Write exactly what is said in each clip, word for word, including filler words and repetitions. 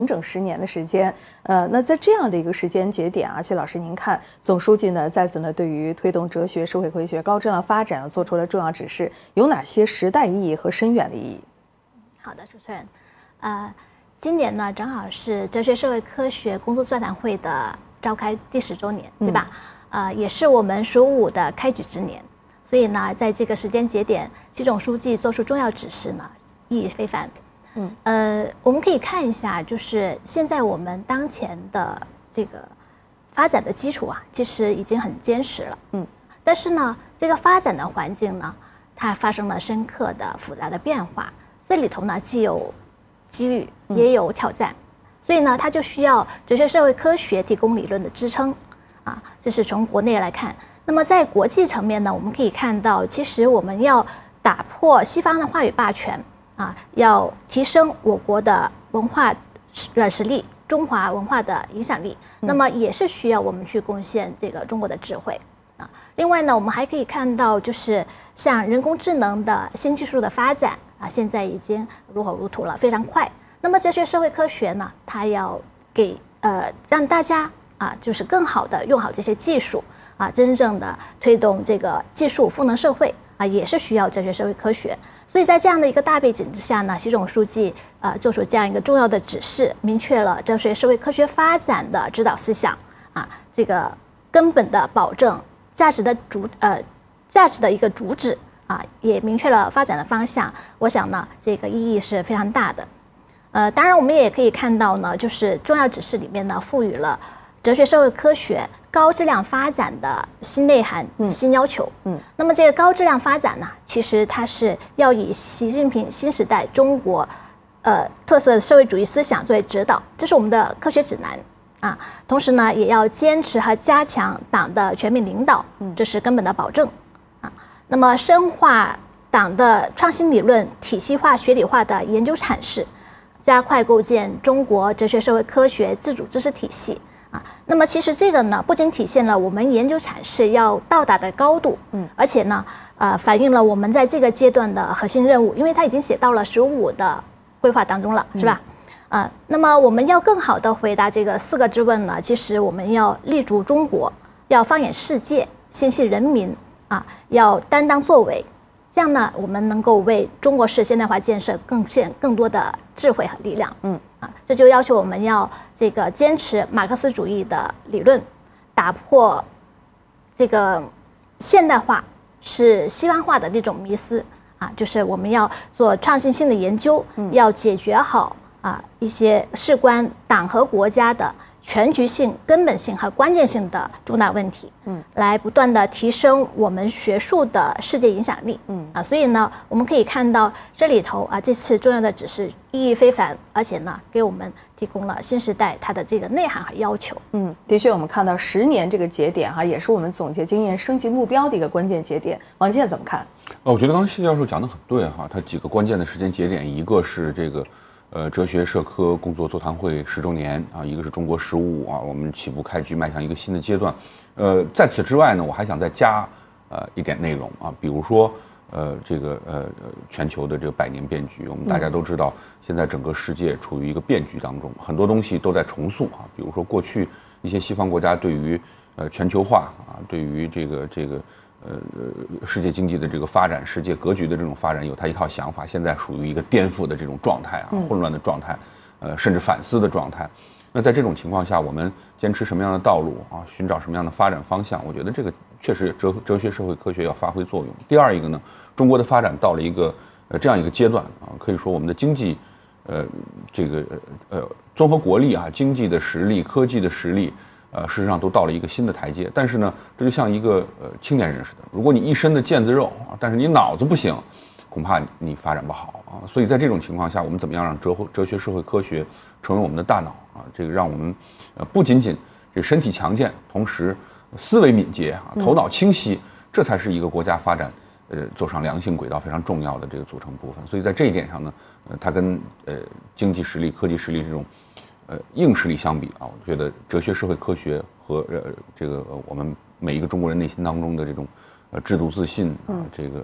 整整十年的时间，呃，那在这样的一个时间节点啊，谢老师，您看总书记呢在此呢对于推动哲学、社会科学高质量发展做出了重要指示，有哪些时代意义和深远的意义？ 好的，主持人，呃，今年呢正好是哲学社会科学工作座谈会的召开第十周年，对吧？嗯、呃，也是我们“十五五”的开局之年，所以呢，在这个时间节点，习总书记做出重要指示呢，意义非凡。嗯，呃，我们可以看一下，就是现在我们当前的这个发展的基础啊，其实已经很坚实了。嗯，但是呢，这个发展的环境呢，它发生了深刻的、复杂的变化，这里头呢，既有机遇，也有挑战，所以呢，它就需要哲学社会科学提供理论的支撑。啊，这是从国内来看。那么在国际层面呢，我们可以看到，其实我们要打破西方的话语霸权。啊，要提升我国的文化软实力，中华文化的影响力，那么也是需要我们去贡献这个中国的智慧啊。另外呢，我们还可以看到，就是像人工智能的新技术的发展啊，现在已经如火如荼了，非常快。那么哲学社会科学呢，它要给呃让大家啊，就是更好的用好这些技术啊，真正的推动这个技术赋能社会。啊，也是需要哲学社会科学，所以在这样的一个大背景之下呢，习总书记呃做出这样一个重要的指示，明确了哲学社会科学发展的指导思想啊，这个根本的保证价值的主呃价值的一个主旨啊，也明确了发展的方向。我想呢，这个意义是非常大的。呃，当然我们也可以看到呢，就是重要指示里面呢，赋予了哲学社会科学高质量发展的新内涵、嗯、新要求。嗯，那么这个高质量发展呢，其实它是要以习近平新时代中国，呃特色社会主义思想作为指导，这是我们的科学指南啊。同时呢，也要坚持和加强党的全面领导，嗯，这是根本的保证啊。那么深化党的创新理论体系化、学理化的研究阐释，加快构建中国哲学社会科学自主知识体系。啊，那么其实这个呢，不仅体现了我们研究阐释要到达的高度，嗯，而且呢，呃，反映了我们在这个阶段的核心任务，因为它已经写到了“十五五”的规划当中了，是吧？啊、呃，那么我们要更好的回答这个四个质问呢，其实我们要立足中国，要放眼世界，心系人民啊，要担当作为，这样呢，我们能够为中国式现代化建设贡献更多的智慧和力量。嗯。啊，这就要求我们要这个坚持马克思主义的理论，打破这个现代化是西方化的那种迷思啊，就是我们要做创新性的研究，嗯、要解决好啊一些事关党和国家的全局性、根本性和关键性的重大问题，嗯，来不断的提升我们学术的世界影响力，嗯啊，所以呢，我们可以看到这里头啊，这次重要的指示意义非凡，而且呢，给我们提供了新时代它的这个内涵和要求。 嗯，的确，我们看到十年这个节点哈、啊，也是我们总结经验、升级目标的一个关键节点。王健怎么看？ 呃，我觉得刚才谢教授讲得很对哈，他几个关键的时间节点，一个是这个。呃，哲学社科工作座谈会十周年啊，一个是中国“十五五”啊，我们起步开局，迈向一个新的阶段。呃，在此之外呢，我还想再加呃一点内容啊，比如说呃这个呃全球的这个百年变局，我们大家都知道，现在整个世界处于一个变局当中，很多东西都在重塑啊，比如说过去一些西方国家对于呃全球化啊，对于这个这个。呃，世界经济的这个发展，世界格局的这种发展，有他一套想法，现在属于一个颠覆的这种状态啊，混乱的状态，呃，甚至反思的状态。那在这种情况下，我们坚持什么样的道路啊？寻找什么样的发展方向？我觉得这个确实哲哲学社会科学要发挥作用。第二一个呢，中国的发展到了一个呃这样一个阶段啊，可以说我们的经济，呃，这个呃综合国力啊，经济的实力、科技的实力。呃，事实上都到了一个新的台阶，但是呢，这就像一个呃青年人似的，如果你一身的腱子肉啊，但是你脑子不行，恐怕你发展不好啊。所以在这种情况下，我们怎么样让哲哲学社会科学成为我们的大脑啊？这个让我们呃不仅仅这身体强健，同时思维敏捷啊，头脑清晰，这才是一个国家发展呃走上良性轨道非常重要的这个组成部分。所以在这一点上呢，呃，它跟呃经济实力、科技实力这种。呃，硬实力相比啊，我觉得哲学社会科学和呃这个、呃、我们每一个中国人内心当中的这种呃制度自信啊，这个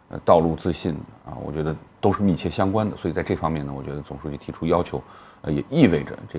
呃道路自信啊，我觉得都是密切相关的。所以在这方面呢，我觉得总书记提出要求，呃，也意味着这